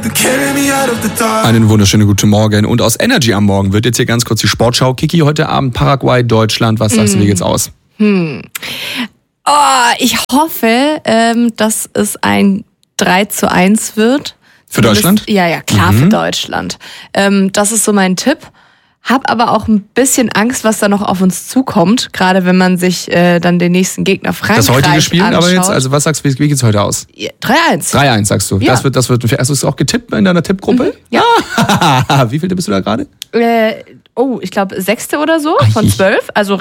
Einen wunderschönen guten Morgen. Und aus Energy am Morgen wird jetzt hier ganz kurz die Sportschau. Kiki, heute Abend Paraguay, Deutschland. Was sagst du, wie geht's aus? Ich hoffe, dass es ein 3:1 wird. Für Deutschland? Ja, klar, für Deutschland. Das ist so mein Tipp. Hab aber auch ein bisschen Angst, was da noch auf uns zukommt, gerade wenn man sich dann den nächsten Gegner Frankreich Das heutige Spiel, anschaut. aber jetzt, also was sagst du, wie geht's heute aus? 3:1. 3:1 sagst du. Ja. Das wird, hast du es auch getippt in deiner Tippgruppe? Ja. Wie viel bist du da gerade? Ich glaube 6. oder so von 12. Also